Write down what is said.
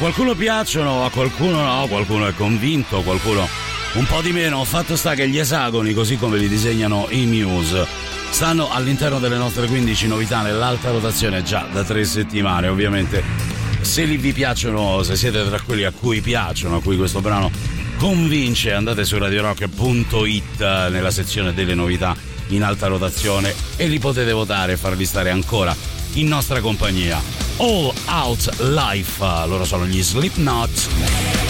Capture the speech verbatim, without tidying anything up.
qualcuno piacciono, a qualcuno no, qualcuno è convinto, qualcuno un po' di meno. Fatto sta che gli esagoni, così come li disegnano i Muse, stanno all'interno delle nostre quindici novità nell'alta rotazione già da tre settimane. Ovviamente se li vi piacciono, se siete tra quelli a cui piacciono, a cui questo brano convince, andate su radio rock punto it nella sezione delle novità in alta rotazione e li potete votare e farli stare ancora in nostra compagnia. All Out Life, loro sono gli Slipknot.